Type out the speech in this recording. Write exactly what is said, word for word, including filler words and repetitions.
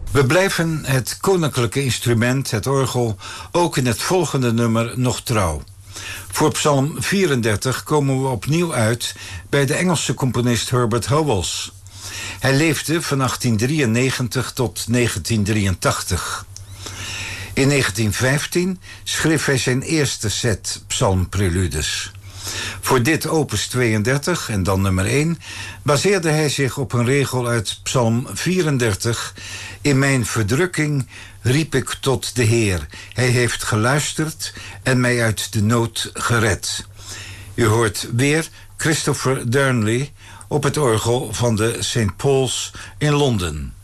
We blijven het koninklijke instrument, het orgel, ook in het volgende nummer nog trouw. Voor psalm vierendertig komen we opnieuw uit bij de Engelse componist Herbert Howells. Hij leefde van achttien drieënnegentig tot negentien drieëntachtig. In negentien vijftien schreef hij zijn eerste set psalmpreludes. Voor dit opus tweeëndertig, en dan nummer één, baseerde hij zich op een regel uit psalm vierendertig. In mijn verdrukking riep ik tot de Heer. Hij heeft geluisterd en mij uit de nood gered. U hoort weer Christopher Darnley op het orgel van de Saint Paul's in Londen.